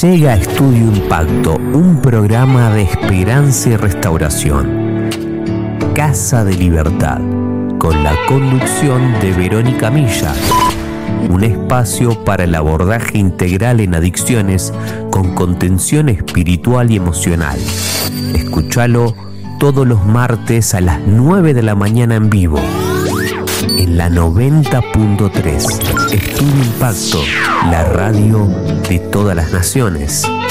Llega Estudio Impacto, un programa de esperanza y restauración. Casa de Libertad, con la conducción de Verónica Milla. Un espacio para el abordaje integral en adicciones con contención espiritual y emocional. Escúchalo todos los martes a las 9 de la mañana en vivo. En la 90.3, Estudio Impacto, la radio de todas las naciones.